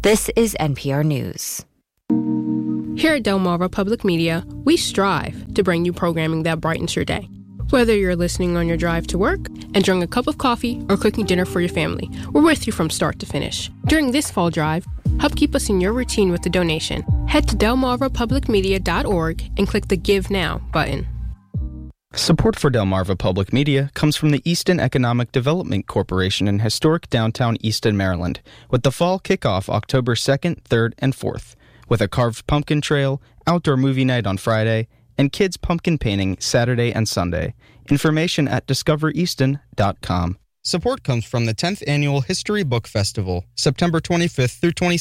This is NPR News. Here at Delmarva Public Media, we strive to bring you programming that brightens your day. Whether you're listening on your drive to work, enjoying a cup of coffee, or cooking dinner for your family, we're with you from start to finish. During this fall drive, help keep us in your routine with a donation. Head to delmarvapublicmedia.org and click the Give Now button. Support for Delmarva Public Media comes from the Easton Economic Development Corporation in historic downtown Easton, Maryland, with the fall kickoff October 2nd, 3rd, and 4th, with a carved pumpkin trail, outdoor movie night on Friday, and kids pumpkin painting Saturday and Sunday. Information at discovereaston.com. Support comes from the 10th Annual History Book Festival, September 25th through 26th.